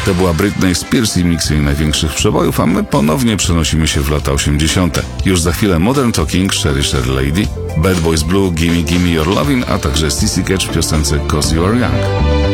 To była Britney Spears i miks jej największych przebojów, a my ponownie przenosimy się w lata 80. Już za chwilę Modern Talking, Sherry Sherry Lady, Bad Boys Blue, Gimme Gimme Your Lovin', a także CC Catch w piosence 'Cause You Are Young.